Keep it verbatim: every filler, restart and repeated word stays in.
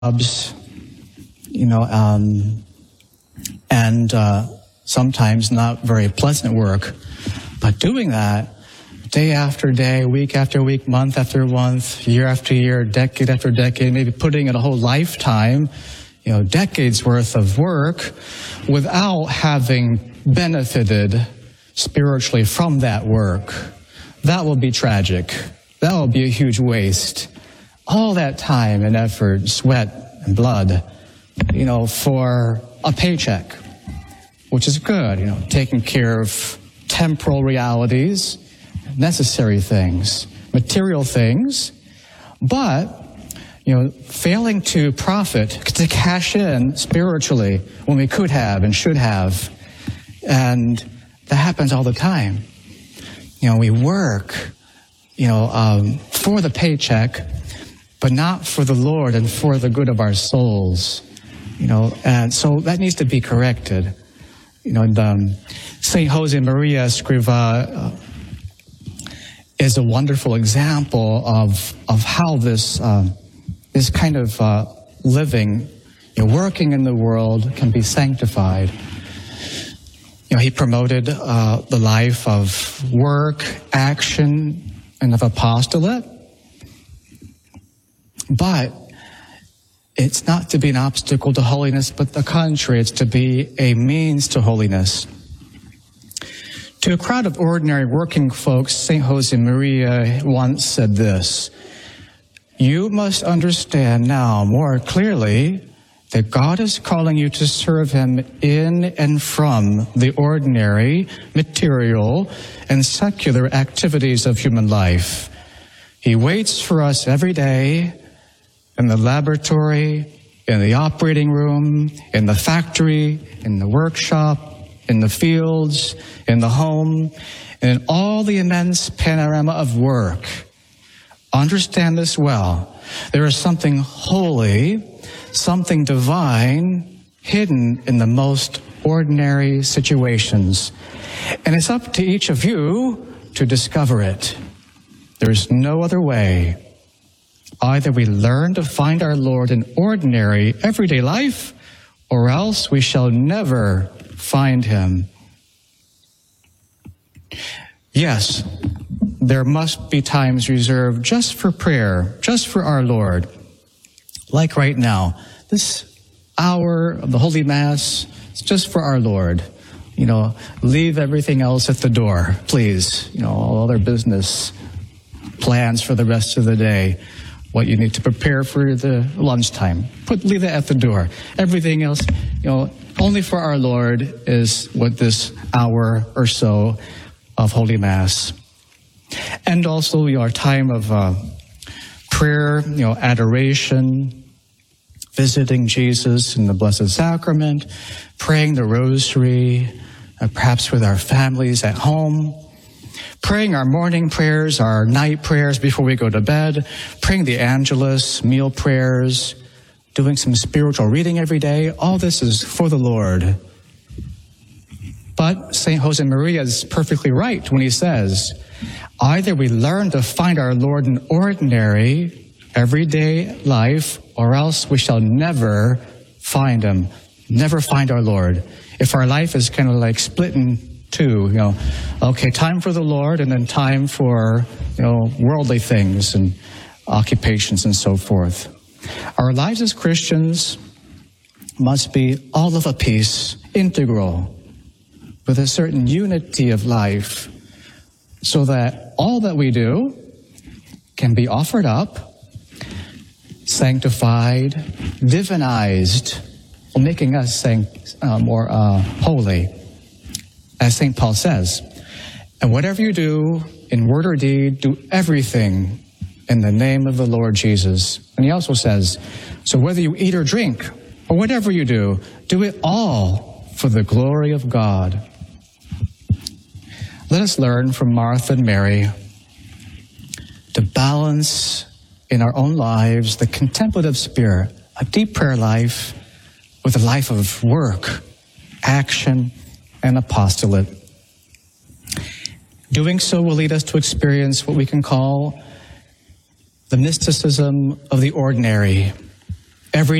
jobs, you know, um, and uh, sometimes not very pleasant work. But doing that day after day, week after week, month after month, year after year, decade after decade, maybe putting in a whole lifetime, you know, decades worth of work without having benefited spiritually from that work, that will be tragic. That will be a huge waste. All that time and effort, sweat and blood, you know, for a paycheck, which is good, you know, taking care of temporal realities, necessary things, material things, but, you know, failing to profit, to cash in spiritually when we could have and should have. And that happens all the time. You know, we work, you know, um, for the paycheck, but not for the Lord and for the good of our souls. You know, and so that needs to be corrected. You know, and, um, Saint Josemaria Escrivá uh, is a wonderful example of of how this um, this kind of uh, living, you know, working in the world can be sanctified. You know, he promoted uh, the life of work, action, and of apostolate. But it's not to be an obstacle to holiness, but the contrary, it's to be a means to holiness. To a crowd of ordinary working folks, Saint Josemaria once said this: "You must understand now more clearly that God is calling you to serve Him in and from the ordinary, material, and secular activities of human life. He waits for us every day in the laboratory, in the operating room, in the factory, in the workshop, in the fields, in the home, and in all the immense panorama of work. Understand this well. There is something holy, something divine, hidden in the most ordinary situations. And it's up to each of you to discover it. There's no other way. Either we learn to find our Lord in ordinary, everyday life, or else we shall never find Him." Yes, there must be times reserved just for prayer, just for our Lord. Like right now, this hour of the Holy Mass, it's just for our Lord. You know, leave everything else at the door, please. You know, all other business plans for the rest of the day, what you need to prepare for the lunchtime, put leave that at the door. Everything else, you know, only for our Lord is what this hour or so of Holy Mass. And also, you know, our time of uh, prayer, you know, adoration, visiting Jesus in the Blessed Sacrament, praying the Rosary, uh, perhaps with our families at home, praying our morning prayers, our night prayers before we go to bed, praying the Angelus, meal prayers, doing some spiritual reading every day. All this is for the Lord. But Saint Josemaria is perfectly right when he says, either we learn to find our Lord in ordinary, everyday life, or else we shall never find Him, never find our Lord. If our life is kind of like split in two, you know, okay, time for the Lord and then time for, you know, worldly things and occupations and so forth. Our lives as Christians must be all of a piece, integral, with a certain unity of life, so that all that we do can be offered up, sanctified, divinized, making us sanct- uh, more uh, holy. As Saint Paul says, and whatever you do, in word or deed, do everything in the name of the Lord Jesus. And he also says, so whether you eat or drink, or whatever you do, do it all for the glory of God. Let us learn from Martha and Mary to balance in our own lives the contemplative spirit, a deep prayer life, with a life of work, action, and apostolate. Doing so will lead us to experience what we can call the mysticism of the ordinary, every